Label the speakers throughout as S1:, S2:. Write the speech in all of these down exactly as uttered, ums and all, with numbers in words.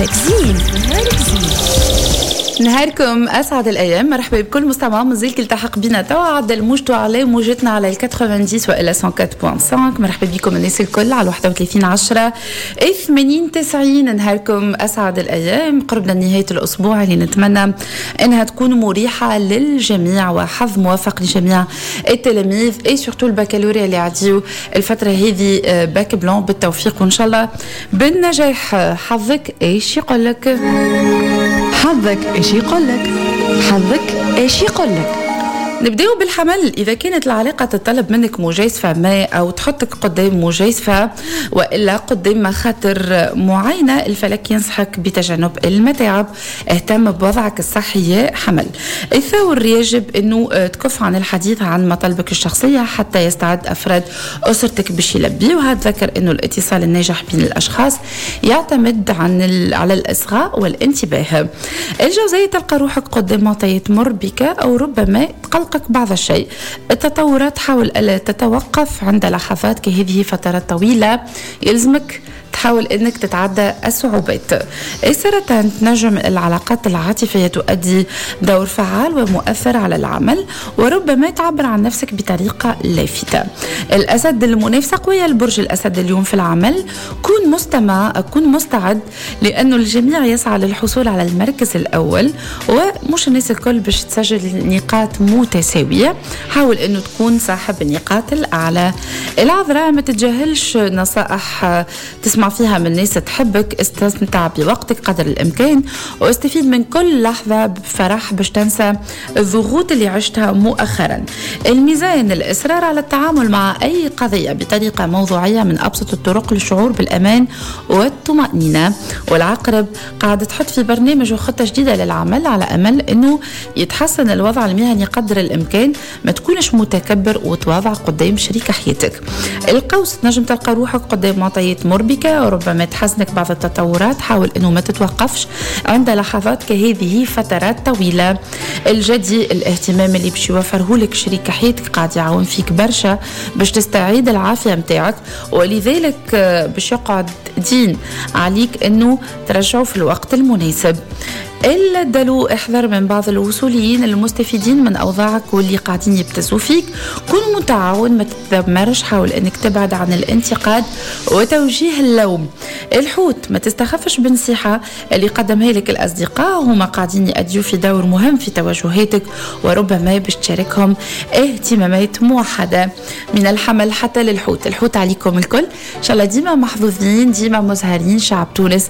S1: نهارك زين. نهارك زين.
S2: نهاركم أسعد الأيام. مرحبا بكل مستمع مازال التحق بنا توا عدل موجته على موجتنا على الثمانين وإلى مية وأربعة فاصلة خمسة. مرحبا بكم الناس الكل على واحد وثلاثين عشرة ثمانين تسعين. نهاركم أسعد الأيام. قربنا نهاية الأسبوع اللي نتمنى أنها تكون مريحة للجميع وحظ موفق لجميع التلاميذ اي سورتو البكالوريا اللي عديوا الفترة هذه باك بلون بالتوفيق وإن شاء الله بالنجاح. حظك ايش يقولك؟
S1: حظك ايش يقولك؟ حظك ايش يقولك؟
S2: نبداو بالحمل. إذا كانت العلاقة تطلب منك مجازفة ما أو تحطك قدام مجازفة وإلا قدام مخاطر معينة، الفلك ينصحك بتجنب المتاعب. اهتم بوضعك الصحي يا حمل. الثور يجب أنه تكف عن الحديث عن مطالبك الشخصية حتى يستعد أفراد أسرتك باش يلبيوها. تذكر أنه الاتصال الناجح بين الأشخاص يعتمد عن على الإصغاء والانتباه. الجوزية تلقى روحك قدام معطيات مربكة أو ربما تقلقك بعض الشيء. التطورات حاول ألا تتوقف عند لحظات كهذه فترات طويلة، يلزمك تحاول أنك تتعدى الصعوبات. السرطان تنجم العلاقات العاطفية تؤدي دور فعال ومؤثر على العمل وربما تعبر عن نفسك بطريقة لافتة. الأسد المنافسة قوية لبرج الأسد اليوم في العمل. كون مستمع، كون مستعد لأنه الجميع يسعى للحصول على المركز الأول ومش الناس الكل باش تسجل نقاط متساوية. حاول أنه تكون صاحب النقاط الأعلى. العذراء ما تتجاهلش نصائح تسمع فيها من ناس تحبك. استمتع بوقتك قدر الإمكان واستفيد من كل لحظة بفرح باش تنسى الضغوط اللي عشتها مؤخرا. الميزان الإصرار على التعامل مع أي قضية بطريقة موضوعية من أبسط الطرق للشعور بالأمان والطمأنينة. والعقرب قاعدة تحط في برنامج وخطة جديدة للعمل على أمل أنه يتحسن الوضع المهني قدر الإمكان. ما تكونش متكبر وتواضع قدام شريك حياتك. القوس تنجم تلقى روحك قدام معطيات مربكة وربما تحسنك بعض التطورات. حاول أنه ما تتوقفش عند لحظات كهذه فترات طويلة. الجدي الاهتمام اللي باش يوفره لك شريك حياتك قاعد يعاون فيك برشا باش تستعيد العافية متاعك، ولذلك باش يقعد دين عليك أنه ترجعه في الوقت المناسب. إلا الدلو احذر من بعض الوصوليين المستفيدين من أوضاعك واللي قاعدين يبتزوا فيك. كن متعاون ما تتذمرش. حاول أنك تبعد عن الانتقاد وتوجيه اللوم. الحوت ما تستخفش بنصيحة اللي قدمها لك الأصدقاء، هما قاعدين يأديوا في دور مهم في توجهاتك وربما باش تشاركهم اهتمامات موحدة. من الحمل حتى للحوت. الحوت عليكم الكل إن شاء الله ديما محظوظين ديما مزهرين. شعب تونس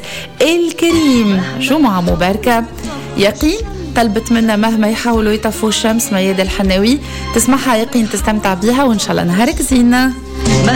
S2: الكريم جمعة مباركة. يقين طلبت منا مهما يحاولوا يطفوا الشمس. ميادة الحناوي تسمعها يقين تستمتع بها وإن شاء الله نهارك زينة.